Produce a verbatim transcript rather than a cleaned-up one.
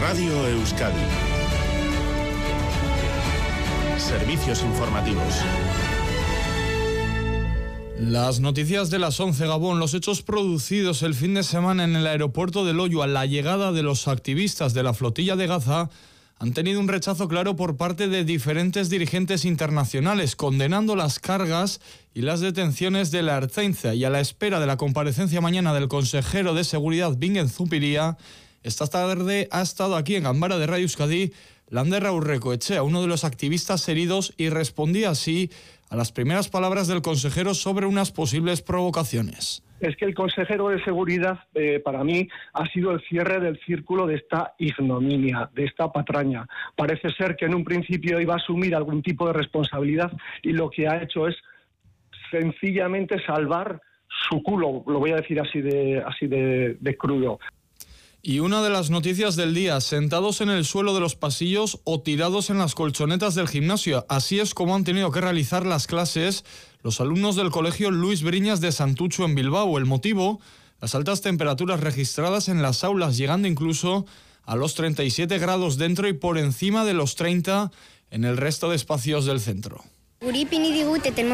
Radio Euskadi. Servicios informativos. Las noticias de las once, Gabón. Los hechos producidos el fin de semana en el aeropuerto de Loiu a la llegada de los activistas de la flotilla de Gaza han tenido un rechazo claro por parte de diferentes dirigentes internacionales, condenando las cargas y las detenciones de la Ertzaintza. Y a la espera de la comparecencia mañana del consejero de Seguridad, Bingen Zupiria, esta tarde ha estado aquí en Ganbara de Radio Euskadi Lander Aurrekoetxea, uno de los activistas heridos, y respondía así a las primeras palabras del consejero sobre unas posibles provocaciones. Es que el consejero de Seguridad, eh, para mí, ha sido el cierre del círculo de esta ignominia, de esta patraña. Parece ser que en un principio iba a asumir algún tipo de responsabilidad y lo que ha hecho es sencillamente salvar su culo, lo voy a decir así de, así de, de crudo. Y una de las noticias del día, sentados en el suelo de los pasillos o tirados en las colchonetas del gimnasio. Así es como han tenido que realizar las clases los alumnos del colegio Luis Briñas de Santucho en Bilbao. El motivo, las altas temperaturas registradas en las aulas, llegando incluso a los treinta y siete grados dentro y por encima de los treinta en el resto de espacios del centro.